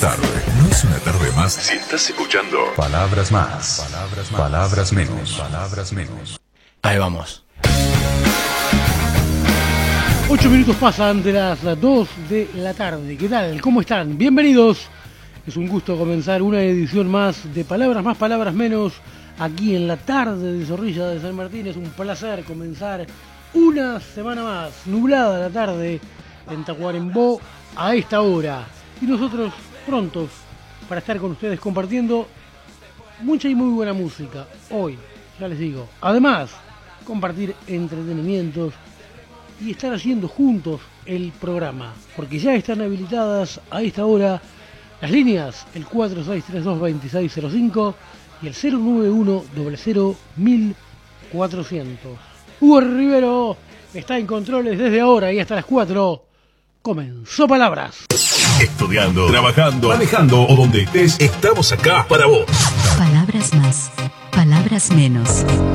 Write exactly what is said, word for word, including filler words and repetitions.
tarde no es una tarde más si estás escuchando Palabras Más, Palabras Más, Palabras Menos, Palabras Menos. Ahí vamos. Ocho minutos pasan de las dos de la tarde. ¿Qué tal? ¿Cómo están? Bienvenidos. Es un gusto comenzar una edición más de Palabras Más, Palabras Menos aquí en la tarde de Zorrilla de San Martín. Es un placer comenzar una semana más, nublada la tarde en Tacuarembó a esta hora. Y nosotros prontos para estar con ustedes compartiendo mucha y muy buena música. Hoy, ya les digo. Además, compartir entretenimientos y estar haciendo juntos el programa. Porque ya están habilitadas a esta hora las líneas, el cuatro seis tres dos, dos seis cero cinco y el cero nueve uno cero cero mil cuatrocientos. Hugo Rivero está en controles desde ahora y hasta las cuatro. Comenzó Palabras. Estudiando, trabajando, manejando o donde estés, estamos acá para vos. Palabras Más, Palabras Menos.